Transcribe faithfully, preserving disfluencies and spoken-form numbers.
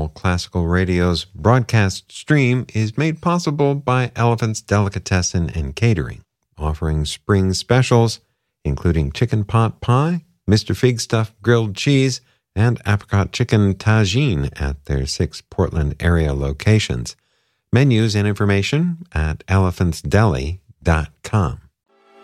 All Classical Radio's broadcast stream is made possible by Elephant's Delicatessen and Catering, offering spring specials, including chicken pot pie, Mister Figstuff grilled cheese, and apricot chicken tagine at their six Portland area locations. Menus and information at elephants deli dot com.